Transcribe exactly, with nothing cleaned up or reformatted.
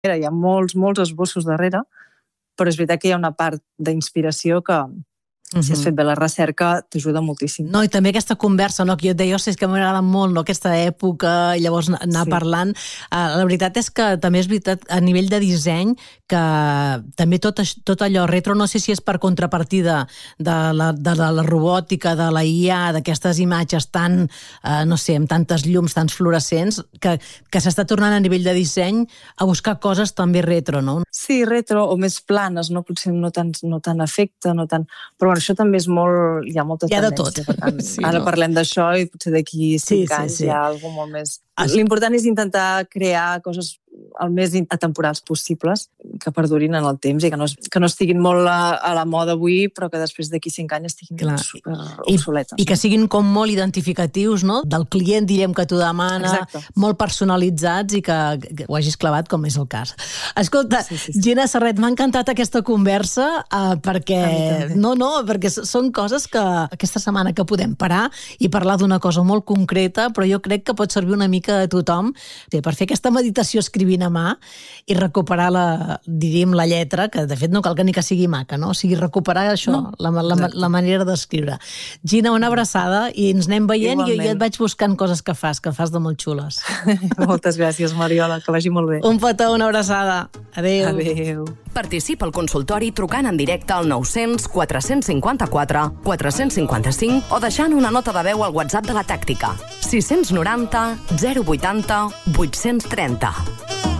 Hi ha molts, molts esbossos darrere, però és veritat que hi ha una part d'inspiració que, uh-huh. si has fet bé la recerca, t'ajuda moltíssim. No, i també aquesta conversa, no, que jo et deia, és que m'agrada molt, no, aquesta època, i llavors anar sí. parlant. Uh, la veritat és que també és veritat, a nivell de disseny, que també tot, tot allò retro, no sé si és per contrapartida de la, de la, la robòtica, de la I A, d'aquestes imatges tan, uh, no sé, amb tantes llums, tants fluorescents, que, que s'està tornant a nivell de disseny a buscar coses també retro, no? Sí, retro, o més planes, no? Potser no tant, no tant efecte, no tant... Però bueno, això també és molt... Hi ha molta hi ha tendència. De tot. Tant, sí, ara no? parlem d'això i potser d'aquí cinc sí, anys sí, sí. hi ha alguna molt més... L'important és intentar crear coses el més atemporals possibles, que perdurin en el temps i que no, que no estiguin molt a, a la moda avui, però que després d'aquí cinc anys estiguin Clar. super obsoletes. I, I que siguin com molt identificatius, no? Del client, diríem, que t'ho demana, Exacte. molt personalitzats i que, que ho hagis clavat, com és el cas. Escolta, sí, sí, sí. Gina Serret, m'ha encantat aquesta conversa uh, perquè... No, no, perquè són coses que aquesta setmana que podem parar i parlar d'una cosa molt concreta, però jo crec que pot servir una mica a tothom per fer aquesta meditació escrivint a mà i recuperar la, diríem, la lletra, que de fet no cal que ni que sigui maca, no? O sigui, recuperar això, no, la, la, la manera d'escriure. Gina, una abraçada i ens anem veient. Igualment. I jo ja et vaig buscant coses que fas, que fas de molt xules. Moltes gràcies, Mariola, que vagi molt bé. Un petó, una abraçada. Adéu. Adéu. Participa al consultori trucant en directe al nou-cents quatre cinquanta-quatre quatre cinquanta-cinc o deixant una nota de veu al WhatsApp de la Tàctica sis noranta zero vuitanta vuit trenta.